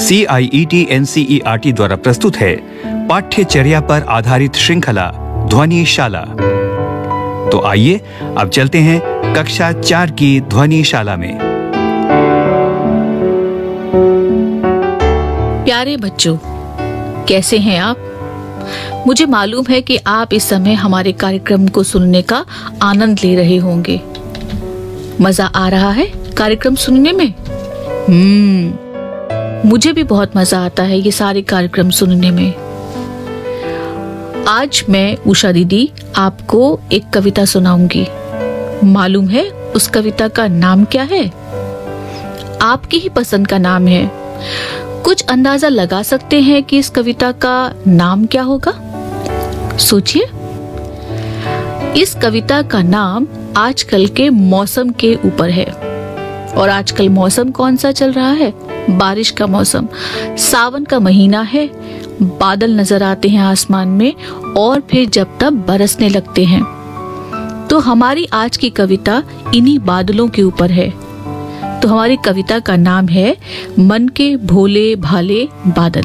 CIET NCERT द्वारा प्रस्तुत है पाठ्यचर्या पर आधारित श्रृंखला ध्वनिशाला। तो आइए अब चलते हैं कक्षा 4 की ध्वनिशाला में। प्यारे बच्चों, कैसे हैं आप? मुझे मालूम है कि आप इस समय हमारे कार्यक्रम को सुनने का आनंद ले रहे होंगे। मजा आ रहा है कार्यक्रम सुनने में? मुझे भी बहुत मजा आता है ये सारे कार्यक्रम सुनने में। आज मैं उषा दीदी आपको एक कविता सुनाऊंगी। मालूम है उस कविता का नाम क्या है? आपकी ही पसंद का नाम है। कुछ अंदाजा लगा सकते हैं कि इस कविता का नाम क्या होगा? सोचिए। इस कविता का नाम आजकल के मौसम के ऊपर है। और आजकल मौसम कौन सा चल रहा है? बारिश का मौसम। सावन का महीना है, बादल नजर आते हैं आसमान में और फिर जब तब बरसने लगते हैं। तो हमारी आज की कविता इन्हीं बादलों के ऊपर है। तो हमारी कविता का नाम है मन के भोले भाले बादल।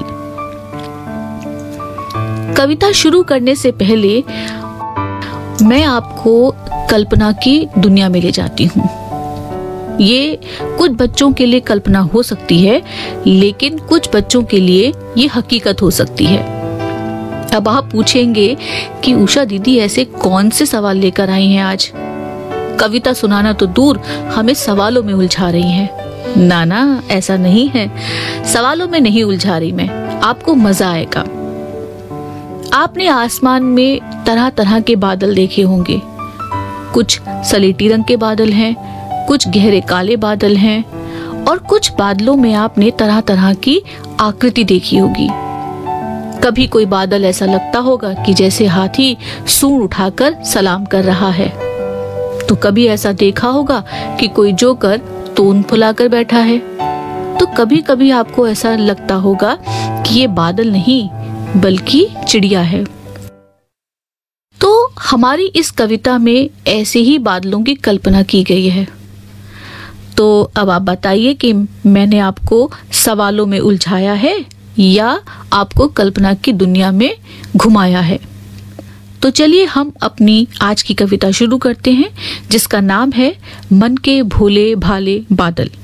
कविता शुरू करने से पहले मैं आपको कल्पना की दुनिया में ले जाती हूँ। ये कुछ बच्चों के लिए कल्पना हो सकती है, लेकिन कुछ बच्चों के लिए ये हकीकत हो सकती है। अब आप पूछेंगे कि उषा दीदी ऐसे कौन से सवाल लेकर आई हैं आज? कविता सुनाना तो दूर, हमें सवालों में उलझा रही हैं। ना, ऐसा नहीं है। सवालों में नहीं उलझा रही मैं, आपको मजा आएगा। आपने आसमान में तरह तरह के बादल देखे होंगे। कुछ सलेटी रंग के बादल हैं, कुछ गहरे काले बादल हैं और कुछ बादलों में आपने तरह तरह की आकृति देखी होगी। कभी कोई बादल ऐसा लगता होगा कि जैसे हाथी सूंड उठाकर सलाम कर रहा है, तो कभी ऐसा देखा होगा कि कोई जोकर तोन फुलाकर बैठा है। तो कभी कभी आपको ऐसा लगता होगा कि ये बादल नहीं बल्कि चिड़िया है। तो हमारी इस कविता में ऐसे ही बादलों की कल्पना की गई है। तो अब आप बताइए कि मैंने आपको सवालों में उलझाया है या आपको कल्पना की दुनिया में घुमाया है। तो चलिए हम अपनी आज की कविता शुरू करते हैं, जिसका नाम है मन के भोले भाले बादल।